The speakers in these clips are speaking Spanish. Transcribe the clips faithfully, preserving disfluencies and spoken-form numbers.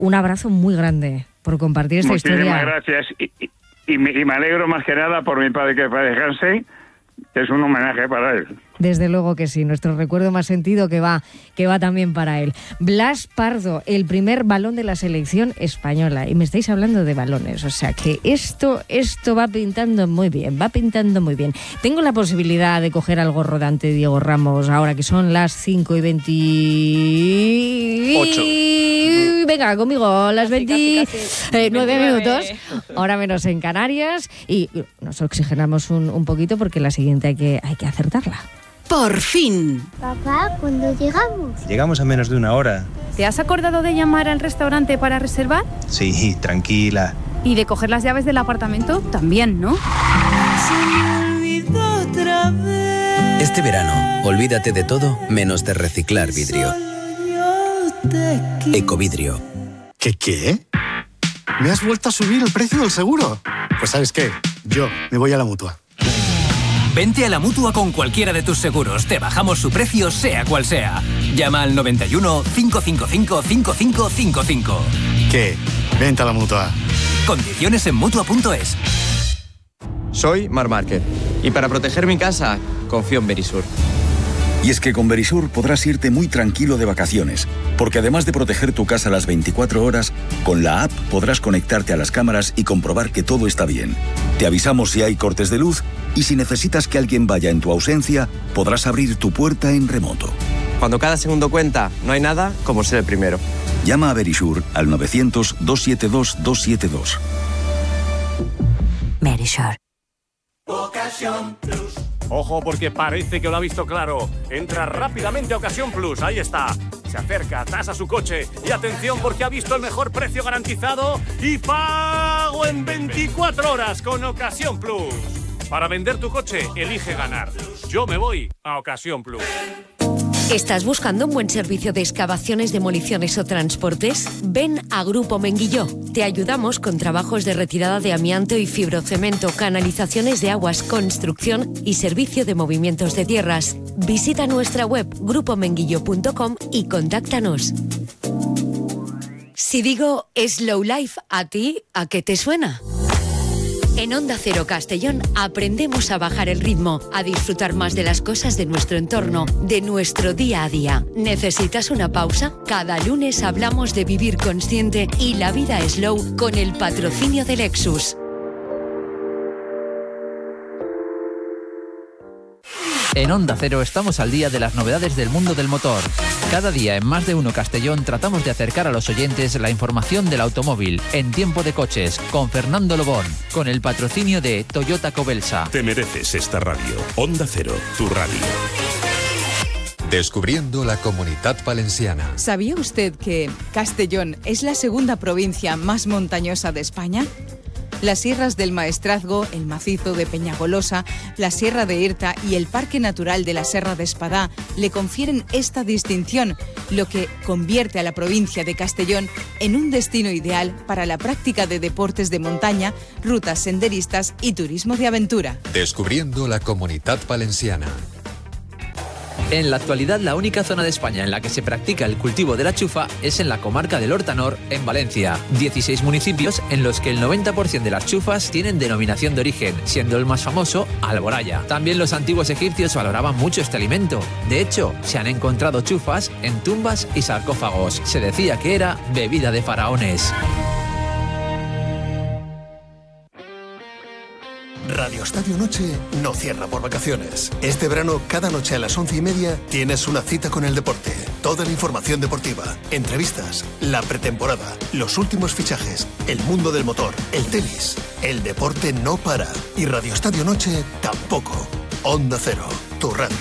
un abrazo muy grande por compartir esta Muchísimas historia. gracias. Y, y, y, me, y me alegro más que nada por mi padre, que para dejarse, que es un homenaje para él. Desde luego que sí, nuestro recuerdo más sentido que va, que va también para él. Blas Pardo, el primer balón de la selección española. Y me estáis hablando de balones, o sea que esto, esto va pintando muy bien, va pintando muy bien. Tengo la posibilidad de coger al gorro de ante Diego Ramos ahora que son las cinco y veintiocho. Venga, conmigo, las veintinueve minutos, ahora menos en Canarias. Y nos oxigenamos un, un poquito porque la siguiente hay que, hay que acertarla. Por fin. Papá, ¿cuándo llegamos? Llegamos a menos de una hora. ¿Te has acordado de llamar al restaurante para reservar? Sí, tranquila. ¿Y de coger las llaves del apartamento? También, ¿no? Este verano, olvídate de todo menos de reciclar vidrio. Ecovidrio. ¿Qué qué? ¿Me has vuelto a subir el precio del seguro? Pues ¿sabes qué? Yo me voy a la Mutua. Vente a la Mutua con cualquiera de tus seguros. Te bajamos su precio, sea cual sea. Llama al noventa y uno, cinco cinco cinco, cinco cinco cinco cinco. ¿Qué? Vente a la Mutua. Condiciones en Mutua punto es. Soy Mar Márquez y para proteger mi casa, confío en Verisur. Y es que con Verisur podrás irte muy tranquilo de vacaciones, porque además de proteger tu casa las veinticuatro horas, con la app podrás conectarte a las cámaras y comprobar que todo está bien. Te avisamos si hay cortes de luz y si necesitas que alguien vaya en tu ausencia, podrás abrir tu puerta en remoto. Cuando cada segundo cuenta, no hay nada como ser el primero. Llama a Verisur al novecientos, doscientos setenta y dos, doscientos setenta y dos. Verisur. Ocasión Plus. Ojo, porque parece que lo ha visto claro. Entra rápidamente a Ocasión Plus, ahí está. Se acerca, tasa su coche y atención porque ha visto el mejor precio garantizado y pago en veinticuatro horas con Ocasión Plus. Para vender tu coche, elige ganar. Yo me voy a Ocasión Plus. ¿Estás buscando un buen servicio de excavaciones, demoliciones o transportes? Ven a Grupo Menguilló. Te ayudamos con trabajos de retirada de amianto y fibrocemento, canalizaciones de aguas, construcción y servicio de movimientos de tierras. Visita nuestra web grupo menguillo punto com y contáctanos. Si digo Slow Life, ¿a ti a qué te suena? En Onda Cero Castellón aprendemos a bajar el ritmo, a disfrutar más de las cosas de nuestro entorno, de nuestro día a día. ¿Necesitas una pausa? Cada lunes hablamos de vivir consciente y la vida slow con el patrocinio de Lexus. En Onda Cero estamos al día de las novedades del mundo del motor. Cada día en Más de Uno Castellón tratamos de acercar a los oyentes la información del automóvil en Tiempo de Coches con Fernando Lobón, con el patrocinio de Toyota Cobelsa. Te mereces esta radio. Onda Cero, tu radio. Descubriendo la Comunidad Valenciana. ¿Sabía usted que Castellón es la segunda provincia más montañosa de España? Las sierras del Maestrazgo, el macizo de Peñagolosa, la Sierra de Irta y el Parque Natural de la Serra de Espadá le confieren esta distinción, lo que convierte a la provincia de Castellón en un destino ideal para la práctica de deportes de montaña, rutas senderistas y turismo de aventura. Descubriendo la Comunidad Valenciana. En la actualidad, la única zona de España en la que se practica el cultivo de la chufa es en la comarca del Hortanor, en Valencia. dieciséis municipios en los que el noventa por ciento de las chufas tienen denominación de origen, siendo el más famoso Alboraya. También los antiguos egipcios valoraban mucho este alimento. De hecho, se han encontrado chufas en tumbas y sarcófagos. Se decía que era bebida de faraones. Radio Estadio Noche no cierra por vacaciones. Este verano, cada noche a las once y media, tienes una cita con el deporte. Toda la información deportiva, entrevistas, la pretemporada, los últimos fichajes, el mundo del motor, el tenis. El deporte no para. Y Radio Estadio Noche tampoco. Onda Cero, tu radio.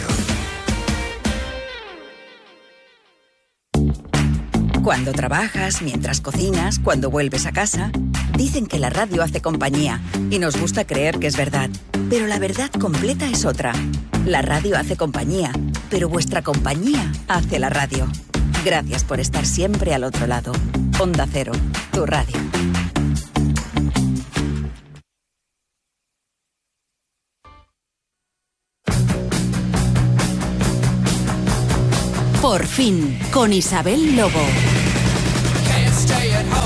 Cuando trabajas, mientras cocinas, cuando vuelves a casa, dicen que la radio hace compañía y nos gusta creer que es verdad. Pero la verdad completa es otra. La radio hace compañía, pero vuestra compañía hace la radio. Gracias por estar siempre al otro lado. Onda Cero, tu radio. Por fin, con Isabel Lobo.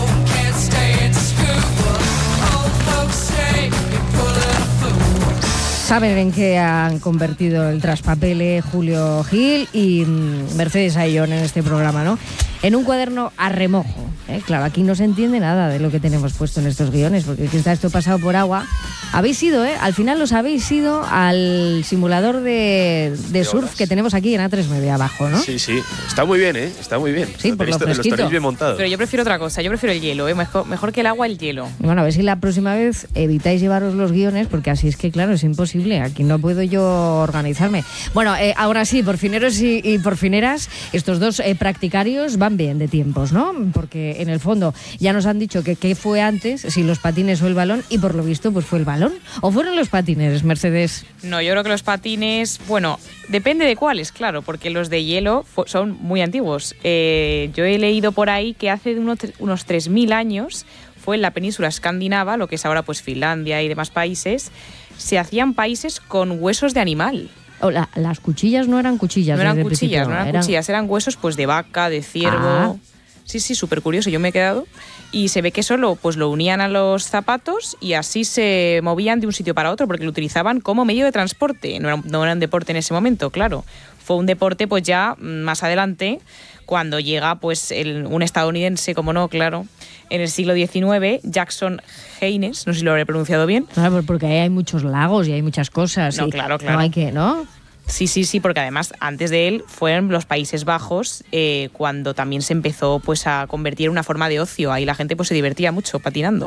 saben en qué han convertido el traspapele Julio Gil y Mercedes Ayllón en este programa, ¿no? En un cuaderno a remojo. ¿eh? Claro, aquí no se entiende nada de lo que tenemos puesto en estos guiones, porque aquí está esto pasado por agua. Habéis ido, ¿eh? Al final os habéis ido al simulador de, de surf horas. que tenemos aquí en A tres Media abajo, ¿no? Sí, sí. Está muy bien, ¿eh? Está muy bien. Sí, por lo fresquito. Lo tenéis bien montado. Pero yo prefiero otra cosa. Yo prefiero el hielo, ¿eh? Mejor, mejor que el agua, el hielo. Y bueno, a ver si la próxima vez evitáis llevaros los guiones, porque así es que, claro, es imposible. Aquí no puedo yo organizarme. Bueno, eh, ahora sí, porfineros y, y porfineras, estos dos eh, practicarios van bien de tiempos, ¿no? Porque en el fondo ya nos han dicho que qué fue antes, si los patines o el balón, y por lo visto pues fue el balón. ¿O fueron los patines, Mercedes? No, yo creo que los patines, bueno, depende de cuáles, claro, porque los de hielo son muy antiguos. Eh, yo he leído por ahí que hace unos, unos tres mil años fue en la península escandinava, lo que es ahora pues Finlandia y demás países, se hacían países con huesos de animal. O la, las cuchillas no eran cuchillas. No eran cuchillas, no eran, eran cuchillas, eran huesos pues de vaca, de ciervo. Ah. Sí, sí, súper curioso, yo me he quedado. Y se ve que solo pues lo unían a los zapatos y así se movían de un sitio para otro, porque lo utilizaban como medio de transporte. No era, no era un deporte en ese momento, claro. Fue un deporte pues ya más adelante, cuando llega pues el, un estadounidense, como no, claro, en el siglo diecinueve, Jackson Haynes, no sé si lo habré pronunciado bien. Claro, porque ahí hay muchos lagos y hay muchas cosas. No, claro, claro. No hay que, ¿no? Sí, sí, sí, porque además antes de él fueron los Países Bajos, eh, cuando también se empezó pues a convertir en una forma de ocio. Ahí la gente pues se divertía mucho patinando.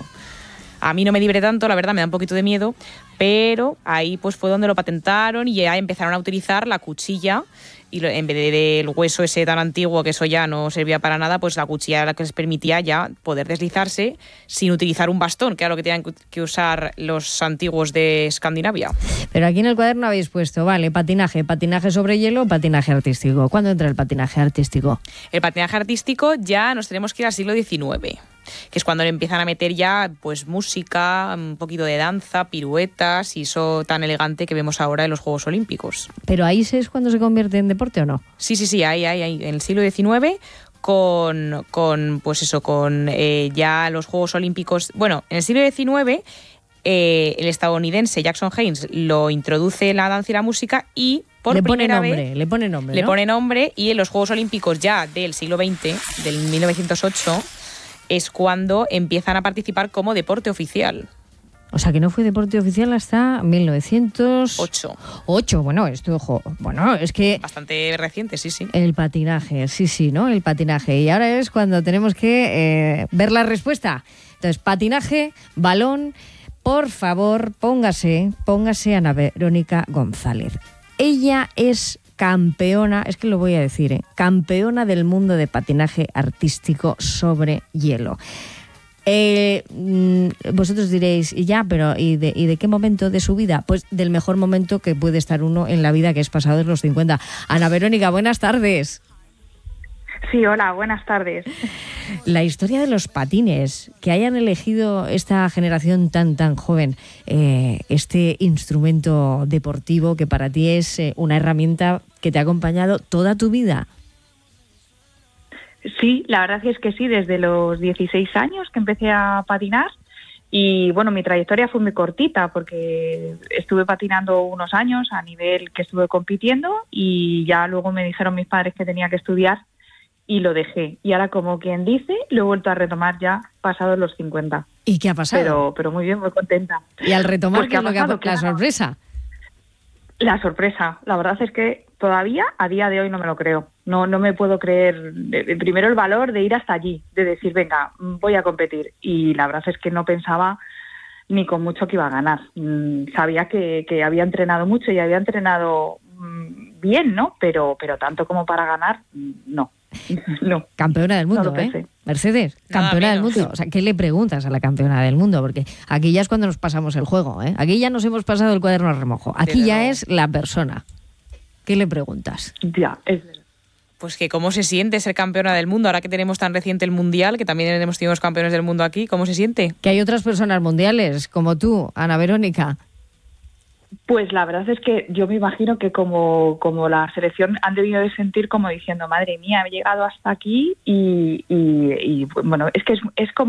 A mí no me divierte tanto, la verdad, me da un poquito de miedo, pero ahí pues fue donde lo patentaron y ya empezaron a utilizar la cuchilla, y lo, en vez del hueso ese tan antiguo, que eso ya no servía para nada, pues la cuchilla era la que les permitía ya poder deslizarse sin utilizar un bastón, que era lo que tenían que usar los antiguos de Escandinavia. Pero aquí en el cuaderno habéis puesto, vale, patinaje, patinaje sobre hielo, patinaje artístico. ¿Cuándo entra el patinaje artístico? El patinaje artístico ya nos tenemos que ir al siglo diecinueve, que es cuando le empiezan a meter ya pues música, un poquito de danza, piruetas y eso tan elegante que vemos ahora en los Juegos Olímpicos. ¿Pero ahí es cuando se convierte en deporte o no? Sí, sí, sí, ahí, ahí, ahí. En el siglo diecinueve, con, con pues eso, con eh, ya los Juegos Olímpicos. Bueno, en el siglo diecinueve, eh, el estadounidense Jackson Haynes lo introduce la danza y la música y por le pone primera nombre, vez le pone nombre, le ¿no? pone nombre y en los Juegos Olímpicos ya del siglo veinte, del mil novecientos ocho, es cuando empiezan a participar como deporte oficial. O sea, que no fue deporte oficial hasta mil novecientos ocho. ocho, bueno, esto, ojo, bueno, es que... Bastante reciente, sí, sí. El patinaje, sí, sí, ¿no? El patinaje. Y ahora es cuando tenemos que eh, ver la respuesta. Entonces, patinaje, balón, por favor, póngase, póngase Ana Verónica González. Ella es campeona, es que lo voy a decir, ¿eh? campeona del mundo de patinaje artístico sobre hielo. Eh, vosotros diréis, y ya, pero ¿y de, ¿y de qué momento de su vida? Pues del mejor momento que puede estar uno en la vida, que es pasado de los cincuenta. Ana Verónica, buenas tardes. Sí, hola, buenas tardes. La historia de los patines, que hayan elegido esta generación tan tan joven eh, este instrumento deportivo que para ti es eh, una herramienta que te ha acompañado toda tu vida. Sí, la verdad es que sí, desde los dieciséis años que empecé a patinar y bueno, mi trayectoria fue muy cortita porque estuve patinando unos años a nivel que estuve compitiendo y ya luego me dijeron mis padres que tenía que estudiar y lo dejé. Y ahora, como quien dice, lo he vuelto a retomar ya pasados los cincuenta. ¿Y qué ha pasado? Pero, pero muy bien, muy contenta. ¿Y al retomar pues qué es lo que ha pasado? La sorpresa. La sorpresa. La verdad es que todavía, a día de hoy, no me lo creo. No, no me puedo creer, de, primero el valor de ir hasta allí, de decir, venga, voy a competir. Y la verdad es que no pensaba ni con mucho que iba a ganar. Sabía que, que había entrenado mucho y había entrenado bien, ¿no? Pero, pero tanto como para ganar, no. No. Campeona del mundo, no ¿eh? Mercedes, campeona del mundo. O sea, ¿qué le preguntas a la campeona del mundo? Porque aquí ya es cuando nos pasamos el juego, ¿eh? Aquí ya nos hemos pasado el cuaderno a remojo. Aquí ya es la persona. ¿Qué le preguntas? Ya, es verdad. Pues que cómo se siente ser campeona del mundo, ahora que tenemos tan reciente el Mundial, que también hemos tenido campeones del mundo aquí, ¿cómo se siente? Que hay otras personas mundiales, como tú, Ana Verónica. Pues la verdad es que yo me imagino que como, como la selección han debido de sentir como diciendo, madre mía, he llegado hasta aquí y, y, y bueno, es que es, es como